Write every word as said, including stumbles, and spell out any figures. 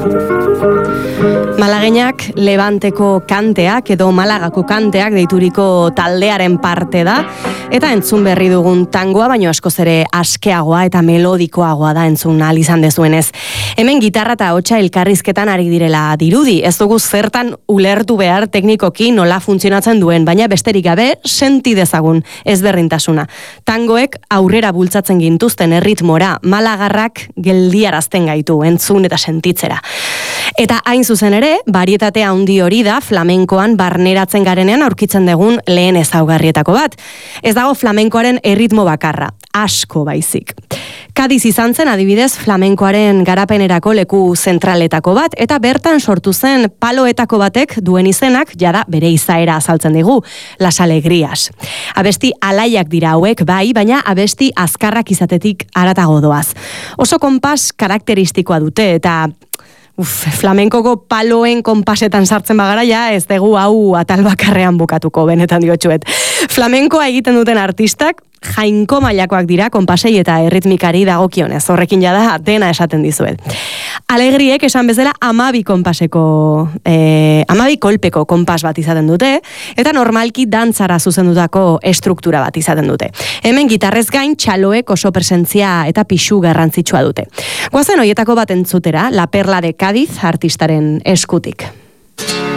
Malageñak Levanteko kanteak edo Malagako kanteak deituriko taldearen parte da, eta entzun berri dugun tangoa, baino askoz ere askeagoa eta melodikoagoa da entzun ahal izan dezuenez. Hemen gitarra eta hotsa elkarrizketan ari direla dirudi, ez dugu zertan ulertu behar teknikoki nola funtzionatzen duen, baina besterik gabe senti dezagun ezberdintasuna. Tangoek aurrera bultzatzen gintuzten erritmora, malagarrak geldiarazten gaitu entzun eta sentitzera. Eta hain zuzen ere, barietate handi hori da flamenkoan barneratzen garenean aurkitzen dugun lehen ezaugarrietako bat. Ez dago flamenkoaren erritmo bakarra, asko baizik. Kadiz izan zen adibidez flamenkoaren garapenerako leku zentraletako bat, eta bertan sortu zen paloetako batek duen izenak, jada bere izaera azaltzen digu, Las Alegrías. Abesti alaiak dira hauek bai, baina abesti azkarrak izatetik haratago doaz. Oso konpas karakteristikoa dute, eta Uf, flamenkoko paloen konpasetan sartzen bagara, ja, ez dugu hau atal bakarrean bukatuko, benetan diotxuet. Flamenkoa egiten duten artistak, jainko mailakoak dira konpasei eta erritmikari dagokionez, horrekin jada dena esaten dizuet. Alegriek esan bezala amabi konpaseko, eh, amabi kolpeko konpas bat izaten dute, eta normalki dantzara zuzendutako estruktura bat izaten dute. Hemen gitarrez gain txaloek oso presentzia eta pixu garrantzitsua dute. Goazen horietako bat entzutera, La Perla de Cádiz artistaren eskutik.